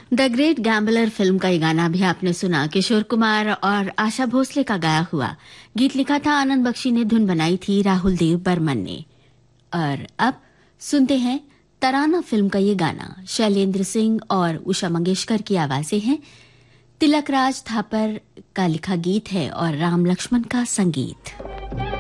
The great gambler film का ये गाना भी आपने सुना। किशोर कुमार और आशा भोसले का गाया हुआ गीत लिखा था आनंद बख्शी ने, धुन बनाई थी राहुल देव बर्मन ने। और अब सुनते हैं तराना फिल्म का ये गाना। शैलेंद्र सिंह और उषा मंगेशकर की आवाजें हैं। तिलक राज थापर का लिखा गीत है और राम लक्ष्मण का संगीत।